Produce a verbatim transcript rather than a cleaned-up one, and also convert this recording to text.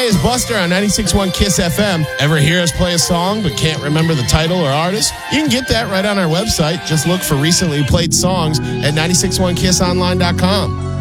Hey, it's Buster on ninety-six point one KISS F M. Ever hear us play a song but can't remember the title or artist? You can get that right on our website. Just look for recently played songs at nine six one kiss online dot com.